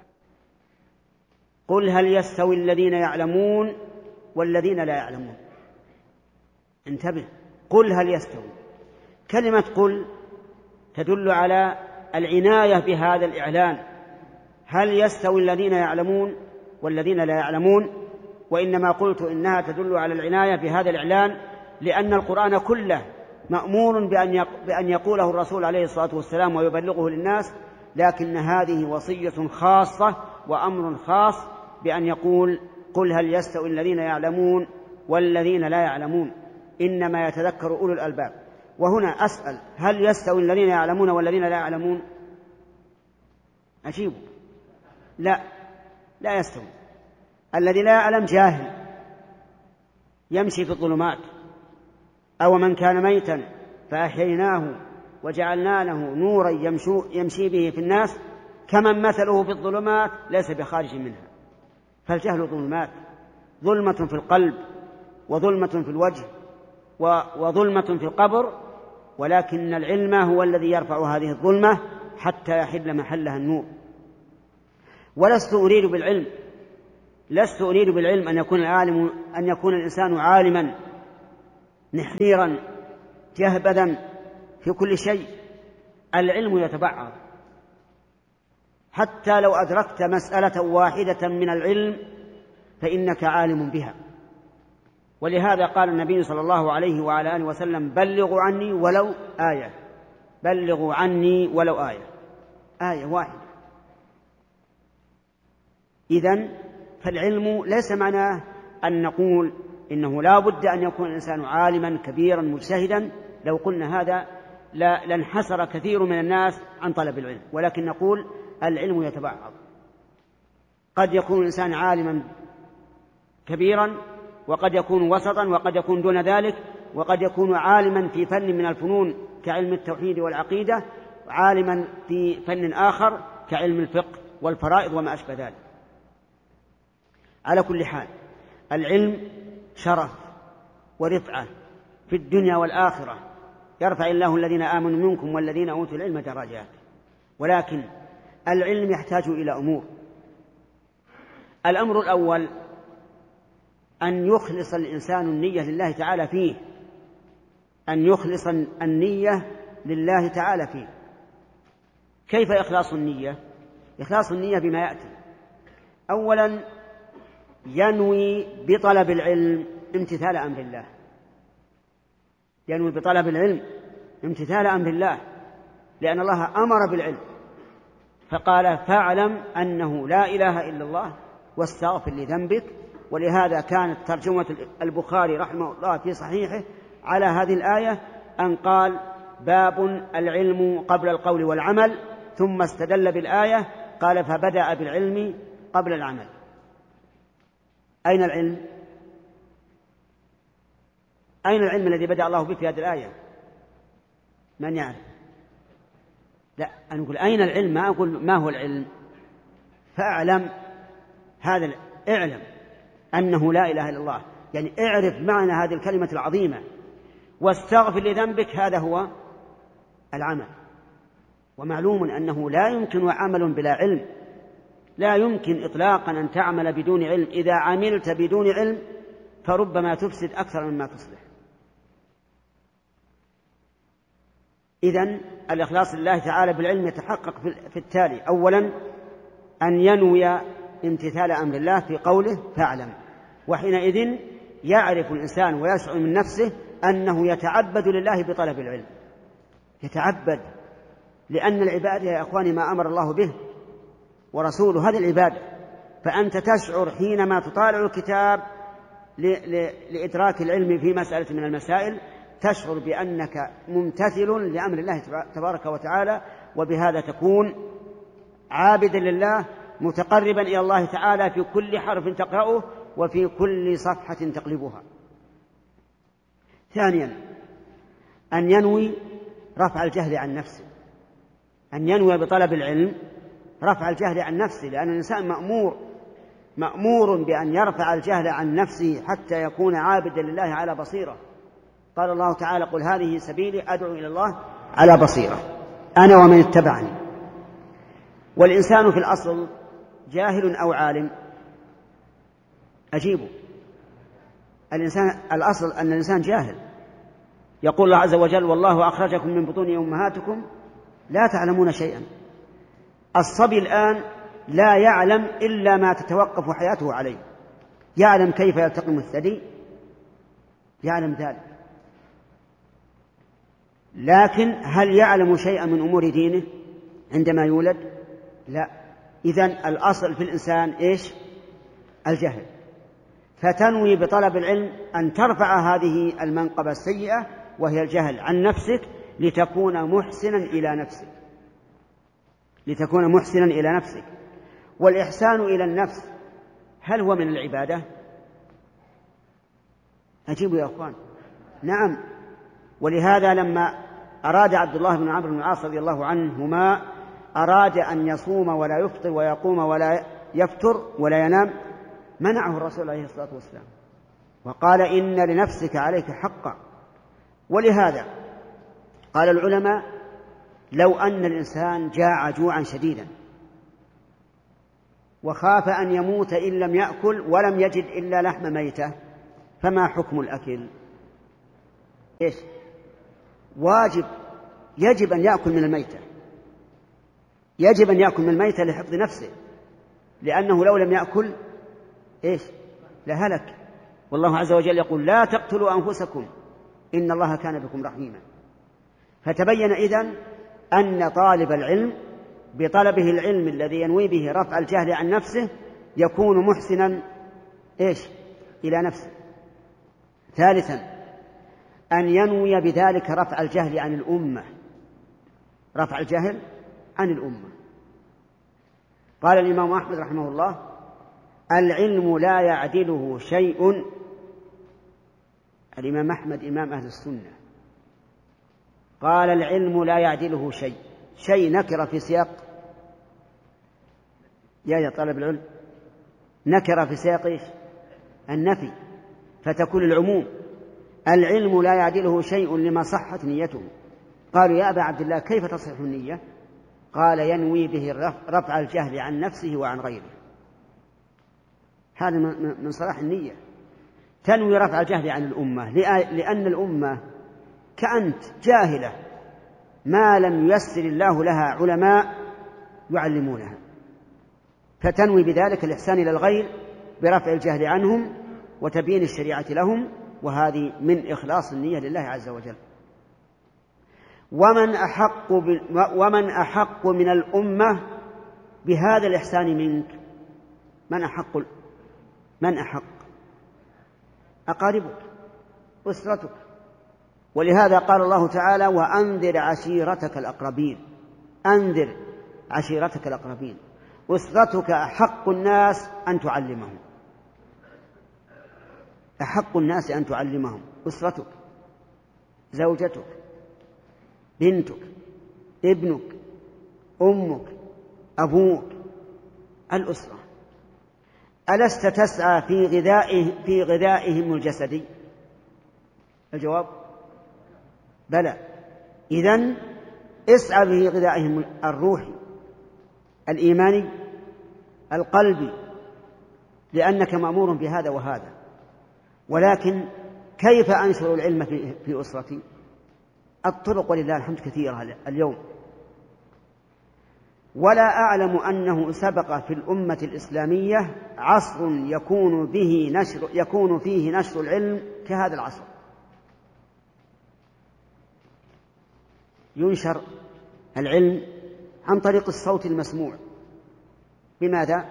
قل هل يستوي الذين يعلمون والذين لا يعلمون. انتبه، قل هل يستوي. كلمة قل تدل على العناية بهذا الإعلان، هل يستوي الذين يعلمون والذين لا يعلمون. وإنما قلت إنها تدل على العناية بهذا الإعلان لأن القرآن كله مأمور بأن يقوله الرسول عليه الصلاة والسلام ويبلغه للناس، لكن هذه وصية خاصة وأمر خاص بأن يقول: قل هل يستوي الذين يعلمون والذين لا يعلمون، إنما يتذكر أولو الألباب. وهنا أسأل: هل يستوي الذين يعلمون والذين لا يعلمون؟ أجيب: لا، لا يستوي. الذي لا يعلم جاهل يمشي في الظلمات، أو من كان ميتا فأحييناه وجعلنا له نورا يمشي به في الناس كمن مثله في الظلمات ليس بخارج منها. فالجهل ظلمات، ظلمة في القلب وظلمة في الوجه وظلمة في القبر، ولكن العلم هو الذي يرفع هذه الظلمة حتى يحل محلها النور. ولست أريد بالعلم لست أريد بالعلم أن يكون العالم أن يكون الإنسان عالما نحريرا جهبذا في كل شيء. العلم يتبعض، حتى لو أدركت مسألة واحدة من العلم فإنك عالم بها. ولهذا قال النبي صلى الله عليه وعلى آله وسلم: بلغوا عني ولو آية، بلغوا عني ولو آية، آية واحدة. إذن فالعلم ليس معناه أن نقول إنه لا بد أن يكون الإنسان عالما كبيرا مجتهدا. لو قلنا هذا لانحسر كثير من الناس عن طلب العلم، ولكن نقول العلم يتبعض. قد يكون الإنسان عالما كبيرا، وقد يكون وسطا، وقد يكون دون ذلك، وقد يكون عالما في فن من الفنون كعلم التوحيد والعقيدة، عالما في فن آخر كعلم الفقه والفرائض وما أشبه ذلك. على كل حال العلم شرف ورفعة في الدنيا والآخرة، يرفع الله الذين آمنوا منكم والذين أوتوا العلم درجات. ولكن العلم يحتاج إلى أمور. الأمر الأول أن يخلص الإنسان النية لله تعالى فيه، أن يخلص النية لله تعالى فيه. كيف إخلاص النية؟ إخلاص النية بما يأتي. أولا ينوي بطلب العلم امتثال أمر الله، ينوي بطلب العلم امتثال أمر الله، لأن الله أمر بالعلم فقال: فاعلم أنه لا إله إلا الله واستغفر لذنبك. ولهذا كانت ترجمة البخاري رحمه الله في صحيحه على هذه الآية أن قال: باب العلم قبل القول والعمل، ثم استدل بالآية قال: فبدأ بالعلم قبل العمل. أين العلم؟ أين العلم الذي بدأ الله به في هذه الآية؟ من يعرف؟ لا، أنا أقول أين العلم، ما أقول ما هو العلم. فاعلم، هذا اعلم أنه لا إله إلا الله، يعني اعرف معنى هذه الكلمة العظيمة. واستغفر لذنبك، هذا هو العمل. ومعلوم أنه لا يمكن عمل بلا علم، لا يمكن إطلاقا أن تعمل بدون علم. إذا عملت بدون علم فربما تفسد أكثر مما تصلح. إذن الإخلاص لله تعالى بالعلم يتحقق في التالي: أولا أن ينوي امتثال أمر الله في قوله فاعلم، وحينئذ يعرف الإنسان ويشعر من نفسه أنه يتعبد لله بطلب العلم، يتعبد، لأن العبادة يا أخواني ما أمر الله به ورسوله، هذه العبادة. فأنت تشعر حينما تطالع الكتاب لإدراك العلم في مسألة من المسائل، تشعر بأنك ممتثل لأمر الله تبارك وتعالى، وبهذا تكون عابدا لله متقربا إلى الله تعالى في كل حرف تقرأه وفي كل صفحة تقلبها. ثانيا أن ينوي رفع الجهل عن نفسه، أن ينوي بطلب العلم رفع الجهل عن نفسه، لأن الإنسان مأمور مأمور بأن يرفع الجهل عن نفسه حتى يكون عابدا لله على بصيرة. قال الله تعالى: قل هذه سبيلي أدعو إلى الله على بصيرة أنا ومن اتبعني. والإنسان في الأصل جاهل أو عالم؟ أجيبوا. الإنسان الأصل أن الإنسان جاهل. يقول الله عز وجل: والله أخرجكم من بطون أمهاتكم لا تعلمون شيئا. الصبي الآن لا يعلم إلا ما تتوقف حياته عليه. يعلم كيف يلتقم الثدي، يعلم ذلك، لكن هل يعلم شيئا من أمور دينه عندما يولد؟ لا. إذن الأصل في الإنسان إيش؟ الجهل. فتنوي بطلب العلم أن ترفع هذه المنقبة السيئة وهي الجهل عن نفسك لتكون محسنا إلى نفسك، لتكون محسنا إلى نفسك. والإحسان إلى النفس هل هو من العبادة؟ أجيبوا يا أخوان. نعم. ولهذا لما أراد عبد الله بن عمرو بن العاص رضي الله عنهما أراد أن يصوم ولا يفطر ويقوم ولا يفتر ولا ينام، منعه الرسول عليه الصلاة والسلام وقال: إن لنفسك عليك حقا. ولهذا قال العلماء: لو أن الإنسان جاع جوعا شديدا وخاف أن يموت إن لم يأكل ولم يجد إلا لحم ميتة، فما حكم الأكل؟ إيش؟ واجب، يجب أن يأكل من الميتة، يجب أن يأكل من الميتة لحفظ نفسه، لأنه لو لم يأكل إيش؟ لهلك. والله عز وجل يقول لا تقتلوا أنفسكم إن الله كان بكم رحيما. فتبين إذن أن طالب العلم بطلبه العلم الذي ينوي به رفع الجهل عن نفسه يكون محسنا إيش؟ إلى نفسه. ثالثا أن ينوي بذلك رفع الجهل عن الأمة، رفع الجهل عن الأمة. قال الإمام أحمد رحمه الله العلم لا يعدله شيء. الإمام أحمد إمام أهل السنة قال العلم لا يعدله شيء. شيء نكر في سياق يا يا طالب العلم، نكر في سياق إيش؟ النفي، فتكون العموم. العلم لا يعدله شيء لما صحت نيته. قالوا يا أبا عبد الله كيف تصح النية؟ قال ينوي به رفع الجهل عن نفسه وعن غيره. هذا من صلاح النية، تنوي رفع الجهل عن الأمة، لأن الأمة كأنت جاهلة ما لم ييسر الله لها علماء يعلمونها، فتنوي بذلك الإحسان إلى الغير برفع الجهل عنهم وتبيين الشريعة لهم، وهذه من إخلاص النية لله عز وجل. ومن أحق, ومن أحق من الأمة بهذا الإحسان منك؟ من أحق؟ من أحق؟ أقاربك، أسرتك. ولهذا قال الله تعالى وأنذر عشيرتك الأقربين. أنذر عشيرتك الأقربين. أسرتك أحق الناس أن تعلمهم، أحق الناس أن تعلمهم. أسرتك، زوجتك، بنتك، ابنك، أمك، أبوك، الأسرة. ألست تسعى في غذائه في غذائهم الجسدي؟ الجواب بلى. إذن اسعى في غذائهم الروحي، الإيماني، القلبي، لأنك مأمور بهذا وهذا. ولكن كيف أنشر العلم في, في أسرتي؟ الطرق ولله الحمد كثيرة اليوم، ولا أعلم أنه سبق في الأمة الإسلامية عصر يكون به نشر يكون فيه نشر العلم كهذا العصر. ينشر العلم عن طريق الصوت المسموع. بماذا؟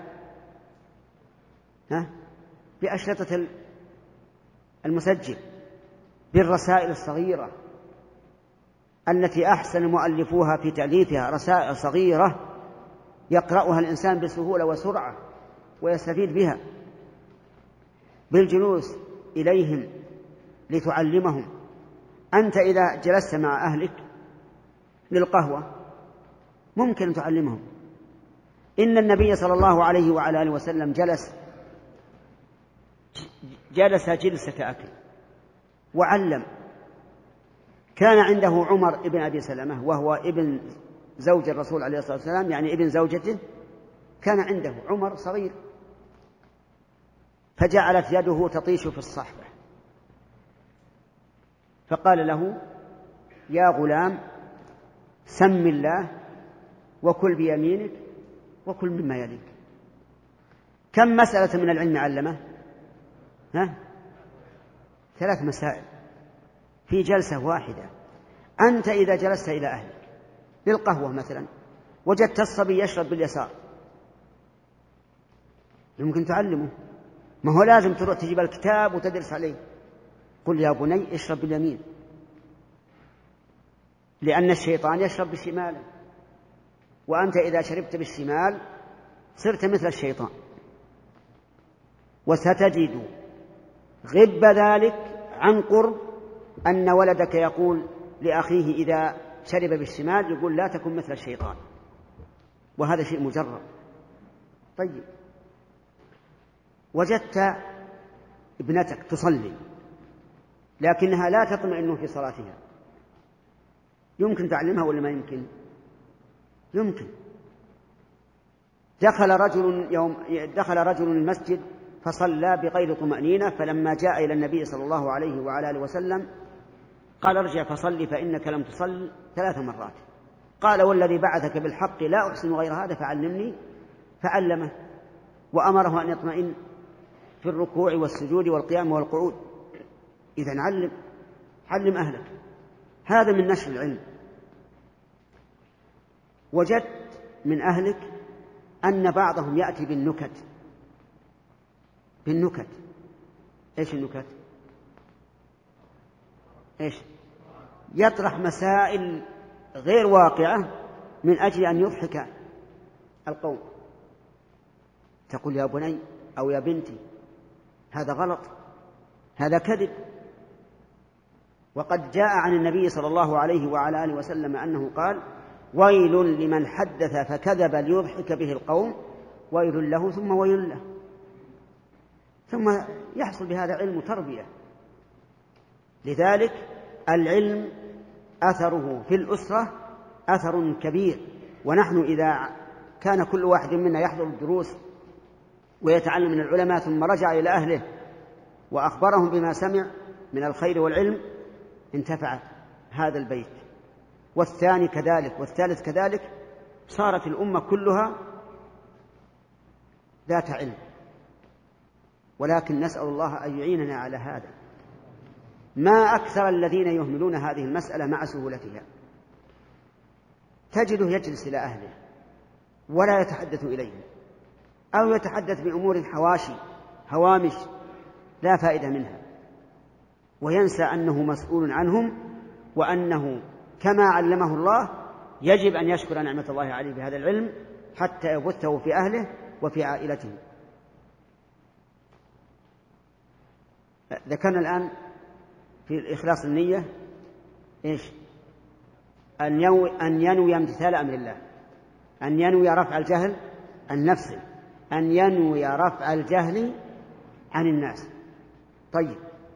ها؟ بأشرطة المسجل، بالرسائل الصغيرة التي أحسن مؤلفوها في تأليفها، رسائل صغيرة يقرأها الإنسان بسهولة وسرعة ويستفيد بها. بالجلوس إليهم لتعلمهم. أنت إذا جلست مع أهلك للقهوة ممكن تعلمهم. إن النبي صلى الله عليه وعلى آله وسلم جلس جلس جلسة أكل وعلم. كان عنده عمر ابن أبي سلمة وهو ابن زوج الرسول عليه الصلاة والسلام، يعني ابن زوجته. كان عنده عمر صغير، فجعلت يده تطيش في الصحبة، فقال له يا غلام سم الله وكل بيمينك وكل مما يليك. كم مسألة من العلم علمه؟ ها؟ ثلاث مسائل في جلسة واحدة. أنت إذا جلست إلى أهلك للقهوة مثلا وجدت الصبي يشرب باليسار، يمكن تعلمه. ما هو لازم تروح تجيب الكتاب وتدرس عليه. قل يا بني اشرب باليمين، لأن الشيطان يشرب بالشمال، وأنت إذا شربت بالشمال صرت مثل الشيطان. وستجد غب ذلك عن قرب أن ولدك يقول لأخيه إذا شرب بالشمال يقول لا تكن مثل الشيطان، وهذا شيء مجرب. طيب، وجدت ابنتك تصلي لكنها لا تطمئن في صلاتها، يمكن تعلمها ولا ما يمكن؟ يمكن. دخل رجل يوم دخل رجل المسجد فصلى بغير طمأنينة، فلما جاء إلى النبي صلى الله عليه وعلى آله وسلم قال ارجع فصلي فإنك لم تصل ثلاث مرات. قال والذي بعثك بالحق لا أحسن غير هذا فعلمني، فعلمه وأمره أن يطمئن في الركوع والسجود والقيام والقعود. إذن علم علم أهلك، هذا من نشر العلم. وجدت من أهلك أن بعضهم يأتي بالنكت بالنكت إيش النكت؟ إيش؟ يطرح مسائل غير واقعة من أجل أن يضحك القوم. تقول يا بني أو يا بنتي هذا غلط، هذا كذب. وقد جاء عن النبي صلى الله عليه وعلى آله وسلم أنه قال ويل لمن حدث فكذب ليضحك به القوم، ويل له ثم ويل له. ثم يحصل بهذا علم تربية. لذلك العلم أثره في الأسرة أثر كبير. ونحن إذا كان كل واحد منا يحضر الدروس ويتعلم من العلماء ثم رجع إلى أهله وأخبرهم بما سمع من الخير والعلم انتفع هذا البيت، والثاني كذلك والثالث كذلك، صارت الأمة كلها ذات علم. ولكن نسأل الله أن يعيننا على هذا. ما أكثر الذين يهملون هذه المسألة مع سهولتها. تجده يجلس إلى أهله ولا يتحدث إليهم، أو يتحدث بأمور حواشي هوامش لا فائدة منها، وينسى أنه مسؤول عنهم، وأنه كما علمه الله يجب أن يشكر نعمة الله عليه بهذا العلم حتى يبثه في أهله وفي عائلته. ذكرنا الآن في إخلاص النية إيش؟ أن ينوي, أن ينوي امتثال أمر الله، أن ينوي رفع الجهل عن نفسه، أن ينوي رفع الجهل عن الناس. طيب،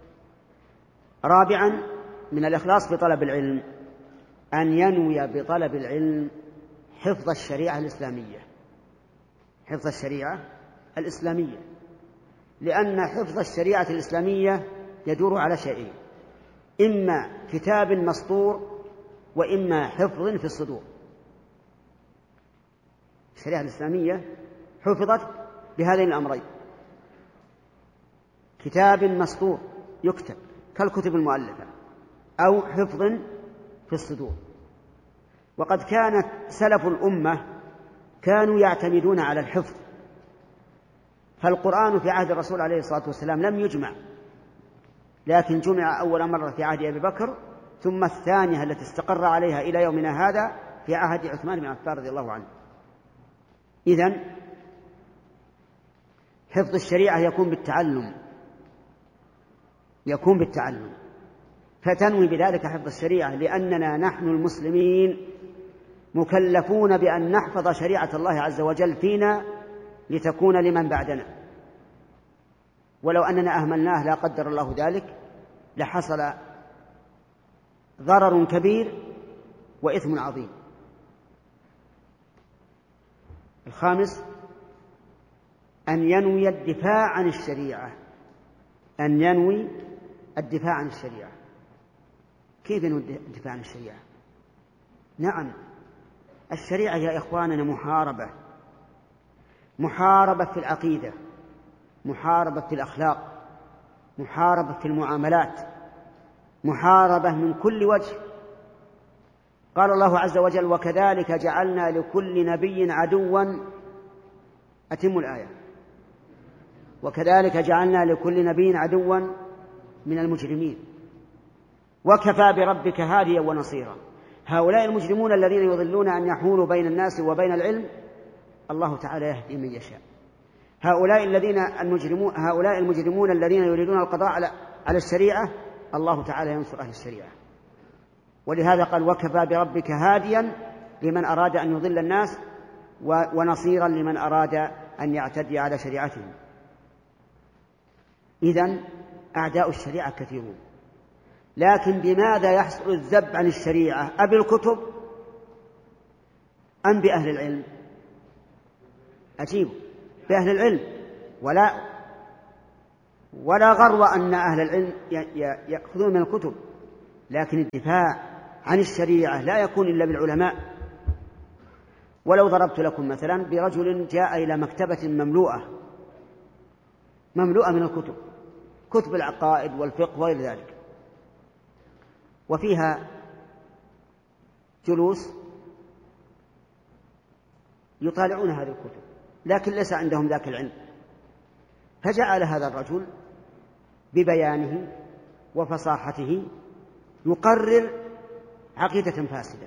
رابعا من الإخلاص في طلب العلم أن ينوي بطلب العلم حفظ الشريعة الإسلامية، حفظ الشريعة الإسلامية، لأن حفظ الشريعة الإسلامية يدور على شيئين: إما كتاب مسطور وإما حفظ في الصدور. الشريعة الإسلامية حفظت بهذين الأمرين: كتاب مسطور يكتب كالكتب المؤلفة، أو حفظ في الصدور. وقد كانت سلف الأمة كانوا يعتمدون على الحفظ، فالقرآن في عهد الرسول عليه الصلاة والسلام لم يجمع، لكن جمع أول مرة في عهد أبي بكر، ثم الثانية التي استقر عليها إلى يومنا هذا في عهد عثمان بن عفان رضي الله عنه. إذن حفظ الشريعة يكون بالتعلم، يكون بالتعلم فتنوي بذلك حفظ الشريعة، لأننا نحن المسلمين مكلفون بأن نحفظ شريعة الله عز وجل فينا لتكون لمن بعدنا. ولو أننا أهملناه لا قدر الله ذلك لحصل ضرر كبير وإثم عظيم. الخامس أن ينوي الدفاع عن الشريعة، أن ينوي الدفاع عن الشريعة. كيف ينوي الدفاع عن الشريعة؟ نعم، الشريعة يا إخواننا محاربة، محاربة في العقيدة، محاربة في الأخلاق، محاربة في المعاملات، محاربة من كل وجه. قال الله عز وجل: وكذلك جعلنا لكل نبي عدوا. أتم الآية: وكذلك جعلنا لكل نبي عدوا من المجرمين وكفى بربك هاديا ونصيرا. هؤلاء المجرمون الذين يضلون أن يحولوا بين الناس وبين العلم، الله تعالى يهدي من يشاء. هؤلاء الذين المجرمون هؤلاء المجرمون الذين يريدون القضاء على على الشريعة، الله تعالى ينصر أهل الشريعة. ولهذا قال: وكفى بربك هاديا لمن أراد أن يضل الناس ونصيرا لمن أراد أن يعتدي على شريعتهم. إذن أعداء الشريعة كثيرون، لكن بماذا يحصل الذب عن الشريعة؟ أبالكتب أم بأهل العلم؟ عجيب بأهل العلم، ولا ولا غرو أن أهل العلم يأخذون من الكتب، لكن الدفاع عن الشريعة لا يكون إلا بالعلماء. ولو ضربت لكم مثلا برجل جاء إلى مكتبة مملوءة مملوءة من الكتب، كتب العقائد والفقه وغير ذلك، وفيها جلوس يطالعون هذه الكتب لكن ليس عندهم ذاك العلم، فجعل هذا الرجل ببيانه وفصاحته يقرر عقيدة فاسدة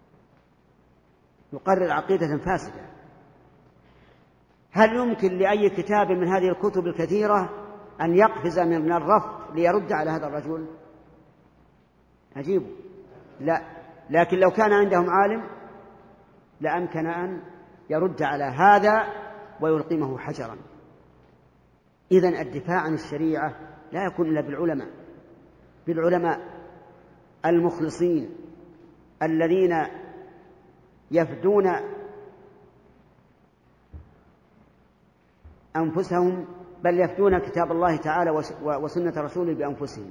يقرر عقيدة فاسدة. هل يمكن لأي كتاب من هذه الكتب الكثيرة أن يقفز من الرف ليرد على هذا الرجل؟ عجيب. لا، لكن لو كان عندهم عالم لأمكن أن يرد على هذا ويلقمه حجرا. إذن الدفاع عن الشريعة لا يكون إلا بالعلماء بالعلماء المخلصين الذين يفدون أنفسهم، بل يفدون كتاب الله تعالى وسنة رسوله بأنفسهم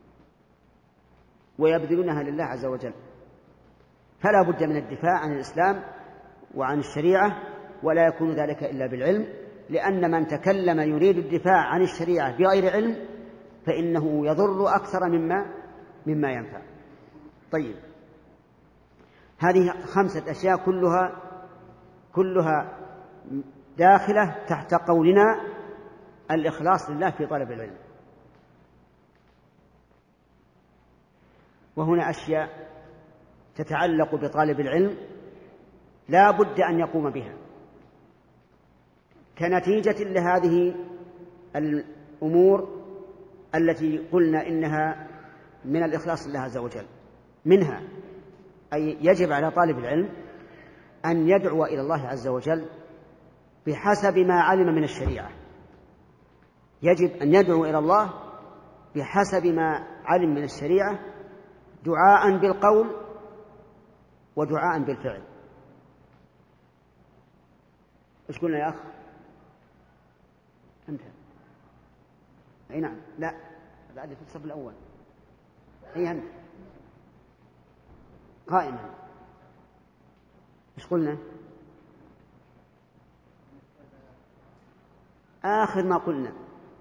ويبذلونها لله عز وجل. فلا بد من الدفاع عن الإسلام وعن الشريعة، ولا يكون ذلك إلا بالعلم، لأن من تكلم يريد الدفاع عن الشريعة بغير علم فإنه يضر أكثر مما مما ينفع. طيب، هذه خمسة أشياء كلها كلها داخلة تحت قولنا الإخلاص لله في طلب العلم. وهنا أشياء تتعلق بطالب العلم لا بد أن يقوم بها كنتيجة لهذه الأمور التي قلنا إنها من الإخلاص لله عز وجل. منها أي يجب على طالب العلم أن يدعو إلى الله عز وجل بحسب ما علم من الشريعة. يجب أن يدعو إلى الله بحسب ما علم من الشريعة، دعاء بالقول ودعاء بالفعل. إيش قلنا يا أخ؟ أنت أي نعم، لا بعد في الصف الأول. أي أنت قائما. إيش قلنا؟ آخر ما قلنا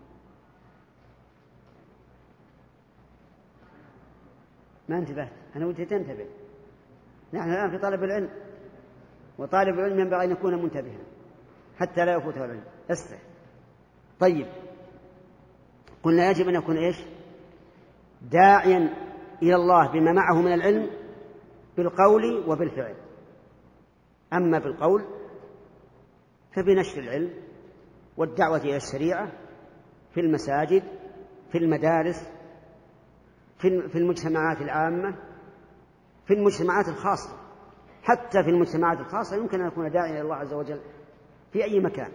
ما انتبهت. أنا ودي تنتبه. نحن الآن في طالب العلم، وطالب العلم ينبغي أن يكون منتبها حتى لا يفوته العلم. اسمع. طيب، قلنا يجب أن يكون إيش؟ داعيا إلى الله بما معه من العلم بالقول وبالفعل. أما بالقول فبنشر العلم والدعوة إلى الشريعة في المساجد، في المدارس، في المجتمعات العامة، في المجتمعات الخاصة. حتى في المجتمعات الخاصة يمكن أن يكون داعيا إلى الله عز وجل في أي مكان.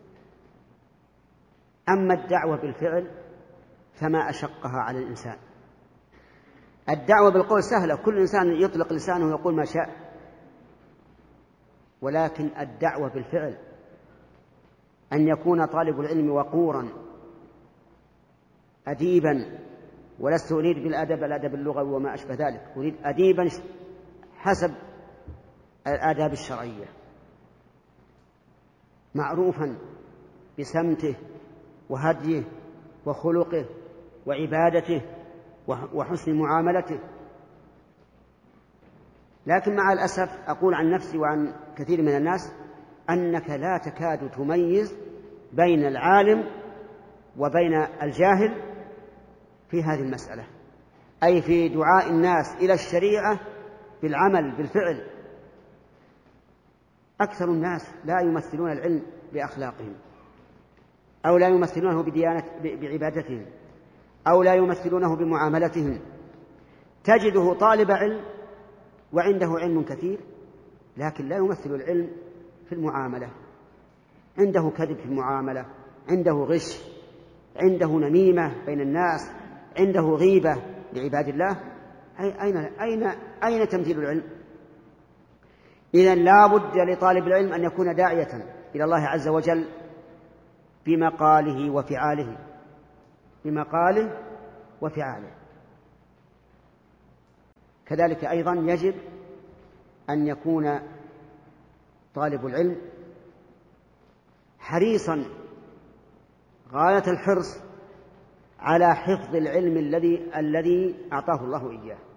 أما الدعوة بالفعل فما أشقها على الإنسان. الدعوة بالقول سهلة، كل إنسان يطلق لسانه ويقول ما شاء، ولكن الدعوة بالفعل أن يكون طالب العلم وقورا أديبا، ولست أريد بالأدب الأدب اللغوي وما أشبه ذلك، أريد أديبا حسب الآداب الشرعية، معروفا بسمته وهديه وخلقه وعبادته وحسن معاملته. لكن مع الأسف أقول عن نفسي وعن كثير من الناس أنك لا تكاد تميز بين العالم وبين الجاهل في هذه المسألة، أي في دعاء الناس إلى الشريعة بالعمل بالفعل. أكثر الناس لا يمثلون العلم بأخلاقهم، أو لا يمثلونه بديانة بعبادتهم، أو لا يمثلونه بمعاملتهم. تجده طالب علم وعنده علم كثير لكن لا يمثل العلم في المعاملة، عنده كذب في المعاملة، عنده غش، عنده نميمة بين الناس، عنده غيبة لعباد الله. أين أين أين تمثيل العلم؟ إذن لا بد لطالب العلم أن يكون داعية إلى الله عز وجل بمقاله وفعاله بمقاله وفعاله. كذلك أيضا يجب أن يكون طالب العلم حريصا غاية الحرص على حفظ العلم الذي الذي أعطاه الله إياه،